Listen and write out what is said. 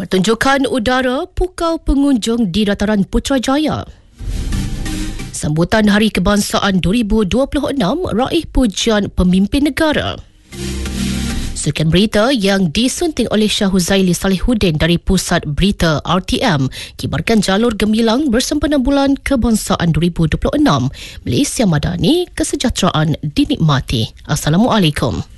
Pertunjukan udara pukau pengunjung di Dataran Putrajaya. Sambutan Hari Kebangsaan 2026 raih pujian pemimpin negara. Sekian berita yang disunting oleh Syah Huzaili Salihuddin dari Pusat Berita RTM. Kibarkan jalur gemilang bersempena Bulan Kebangsaan 2026. Malaysia Madani, kesejahteraan dinikmati. Assalamualaikum.